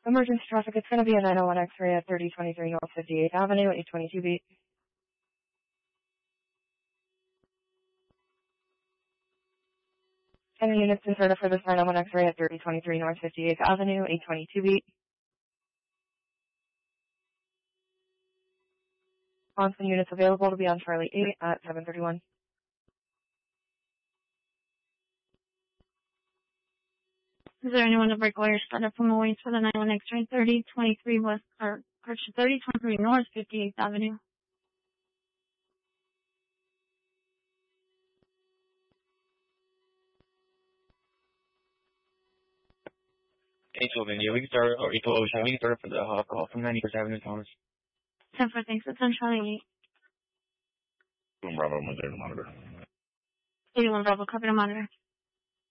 Emergency traffic, it's going to be a 901 X-ray at 3023 North 58th Avenue, 822 beat. And the units inserted for this 901 X-ray at 3023 North 58th Avenue, 822 beat. Constant units available to be on Charlie 8 at 731. Is there anyone that requires startup from the waits for the 911 X-ray 3023 West, or 3023 North 58th Avenue? Pennsylvania, we can start, or Eco Ocean, we can start for the call from 91st Avenue, Thomas. 10 for thanks, it's on Charlie 8. Bravo, Monitor. 81 Bravo, copy to monitor.